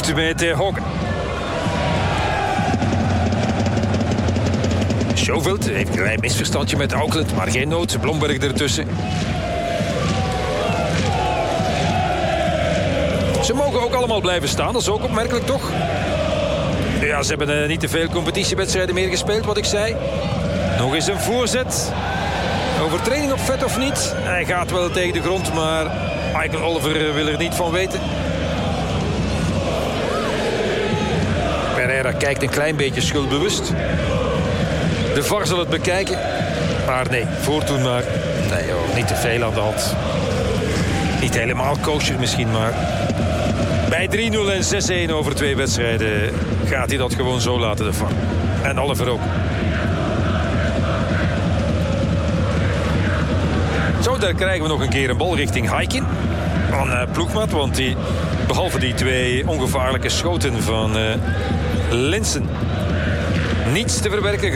Hoeft met Hogan. Schofield heeft een klein misverstandje met Auckland, maar geen nood. Blomberg ertussen. Ze mogen ook allemaal blijven staan, dat is ook opmerkelijk, toch? Ja, ze hebben niet te veel competitiewedstrijden meer gespeeld, wat ik zei. Nog eens een voorzet. Overtreding op Vet of niet? Hij gaat wel tegen de grond, maar Michael Oliver wil er niet van weten. Pereira kijkt een klein beetje schuldbewust. De VAR zal het bekijken. Maar nee, voortdoen maar. Nee joh, niet te veel aan de hand. Niet helemaal kosher misschien, maar... Bij 3-0 en 6-1 over 2 wedstrijden gaat hij dat gewoon zo laten, de VAR. En Oliver ook. Zo, daar krijgen we nog een keer een bal richting Haikin. Van Ploegmaat, want die, behalve die 2 ongevaarlijke schoten van Linssen, niets te verwerken